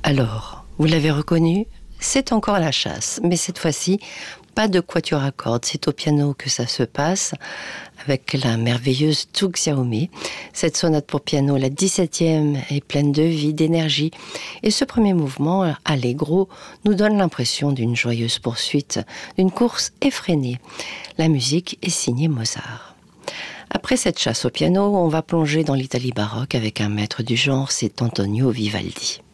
Alors, vous l'avez reconnu, c'est encore la chasse, mais cette fois-ci, pas de quatuor à cordes, c'est au piano que ça se passe, avec la merveilleuse Zhu Xiaomi. Cette sonate pour piano, la 17e, est pleine de vie, d'énergie, et ce premier mouvement, allegro, nous donne l'impression d'une joyeuse poursuite, d'une course effrénée. La musique est signée Mozart. Après cette chasse au piano, on va plonger dans l'Italie baroque avec un maître du genre, c'est Antonio Vivaldi.